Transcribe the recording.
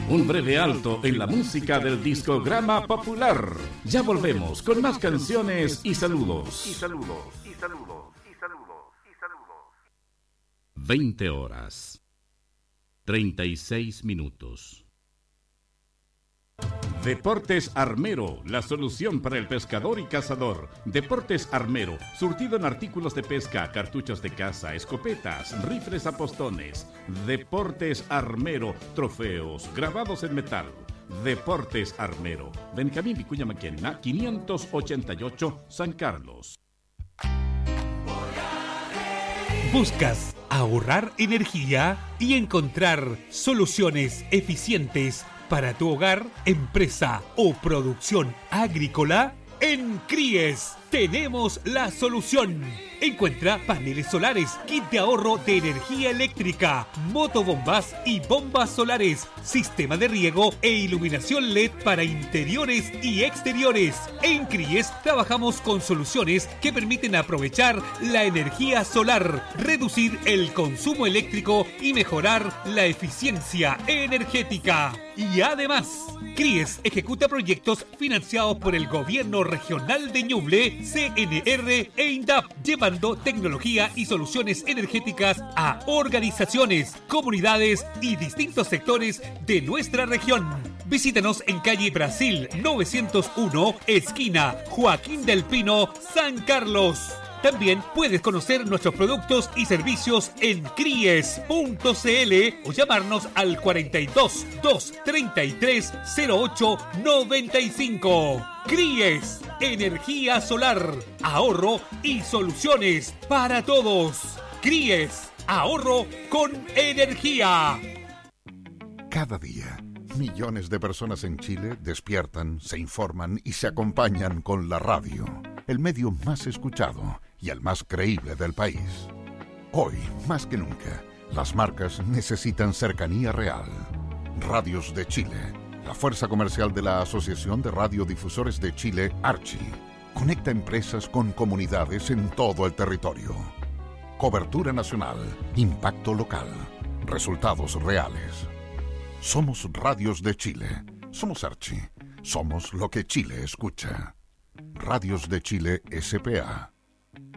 Un breve alto en la música del discograma popular. Ya volvemos con más canciones y saludos. 20 horas 36 minutos. Deportes Armero, la solución para el pescador y cazador. Deportes Armero, surtido en artículos de pesca, cartuchos de caza, escopetas, rifles a postones. Deportes Armero, trofeos, grabados en metal. Deportes Armero, Benjamín Vicuña Maquena, 588, San Carlos. ¿Buscas ahorrar energía y encontrar soluciones eficientes para tu hogar, empresa o producción agrícola? En CRIES tenemos la solución. Encuentra paneles solares, kit de ahorro de energía eléctrica, motobombas y bombas solares, sistema de riego e iluminación LED para interiores y exteriores. En CRIES trabajamos con soluciones que permiten aprovechar la energía solar, reducir el consumo eléctrico y mejorar la eficiencia energética. Y además, CRIES ejecuta proyectos financiados por el Gobierno Regional de Ñuble, CNR e INDAP, llevando tecnología y soluciones energéticas a organizaciones, comunidades y distintos sectores de nuestra región. Visítanos en calle Brasil 901, esquina Joaquín del Pino, San Carlos. También puedes conocer nuestros productos y servicios en cries.cl o llamarnos al 42 233 08 95. CRIES, energía solar, ahorro y soluciones para todos. CRIES, ahorro con energía. Cada día, millones de personas en Chile despiertan, se informan y se acompañan con la radio, el medio más escuchado y el más creíble del país. Hoy, más que nunca, las marcas necesitan cercanía real. Radios de Chile, la fuerza comercial de la Asociación de Radiodifusores de Chile, Archi, conecta empresas con comunidades en todo el territorio. Cobertura nacional, impacto local, resultados reales. Somos Radios de Chile, somos Archi, somos lo que Chile escucha. Radios de Chile S.p.A.